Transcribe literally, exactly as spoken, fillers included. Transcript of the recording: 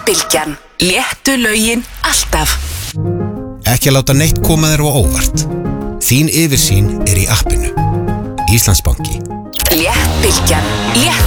Bylgjan. Léttu lögin alltaf. Ekki að láta neitt koma þér á óvart. Þín yfirsýn er í appinu. Íslandsbanki. Létt Bylgjan. Létt